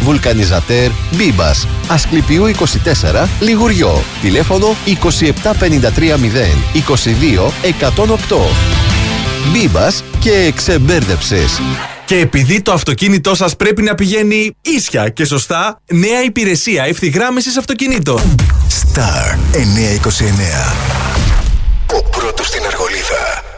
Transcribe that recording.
Βουλκανιζατέρ Μπίμπας. Ασκληπιού 24, Λιγουριό. Τηλέφωνο 27530 22 108. Μπίμπας και ξεμπέρδεψες. Και επειδή το αυτοκίνητό σας πρέπει να πηγαίνει ίσια και σωστά, νέα υπηρεσία ευθυγράμμισης αυτοκινήτων. Star 929. Ο πρώτος στην Αργολίδα.